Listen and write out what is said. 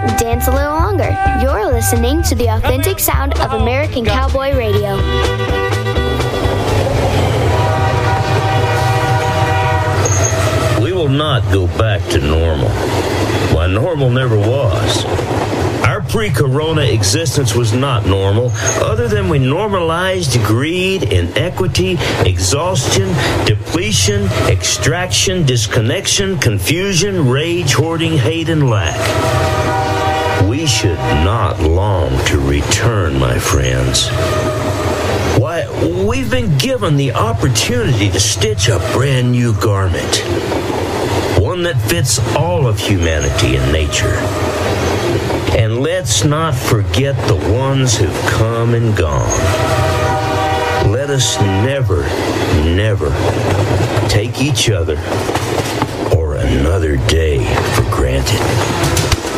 dance a little longer. You're listening to the authentic sound of American Cowboy Radio. We will not go back to normal. Why, normal never was. Our pre-corona existence was not normal, other than we normalized greed, inequity, exhaustion, depletion, extraction, disconnection, confusion, rage, hoarding, hate, and lack. We should not long to return, my friends. Why, we've been given the opportunity to stitch a brand new garment, one that fits all of humanity and nature. And let's not forget the ones who've come and gone. Let us never, never take each other or another day